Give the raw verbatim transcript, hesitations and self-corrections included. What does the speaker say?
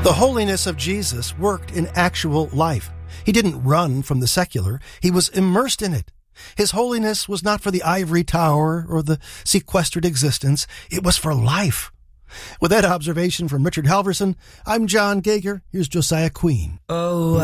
The holiness of Jesus worked in actual life. He didn't run from the secular. He was immersed in it. His holiness was not for the ivory tower or the sequestered existence. It was for life. With that observation from Richard Halverson, I'm John Gager. Here's Josiah Queen. Oh,